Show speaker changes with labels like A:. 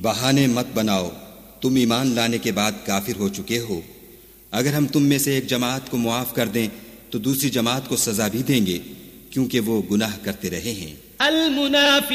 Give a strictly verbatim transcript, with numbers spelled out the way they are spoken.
A: बहाने मत बनाओ, तुम ईमान लाने के बाद काफिर हो चुके हो। अगर हम तुम में से एक जमात को मुआफ कर दें तो दूसरी जमात को सजा भी देंगे, क्योंकि वो गुनाह करते रहे हैं।